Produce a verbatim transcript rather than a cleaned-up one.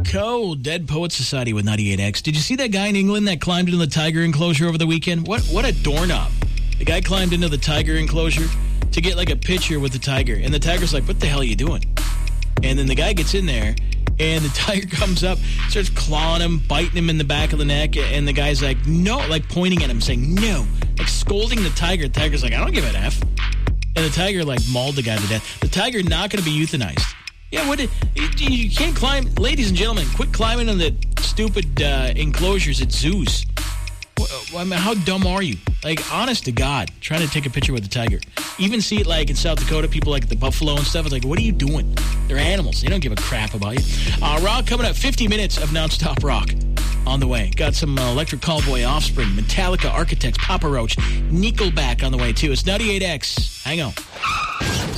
Coe, Dead Poets Society with ninety-eight X. Did you see that guy in England that climbed into the tiger enclosure over the weekend? What what a doorknob. The guy climbed into the tiger enclosure to get like a picture with the tiger. And the tiger's like, what the hell are you doing? And then the guy gets in there, and the tiger comes up, starts clawing him, biting him in the back of the neck. And the guy's like, no, like pointing at him, saying, no. Like scolding the tiger. The tiger's like, I don't give an F. And the tiger like mauled the guy to death. The tiger not going to be euthanized. Yeah, what? Did, you can't climb. Ladies and gentlemen, quit climbing on the stupid uh, enclosures at zoos. I mean, how dumb are you? Like, honest to God, trying to take a picture with a tiger. Even see it like in South Dakota, people like the buffalo and stuff. It's like, what are you doing? They're animals. They don't give a crap about you. Uh, rock coming up, fifty minutes of nonstop rock on the way. Got some uh, Electric Callboy, Offspring, Metallica, Architects, Papa Roach, Nickelback on the way too. It's ninety-eight X. Hang on.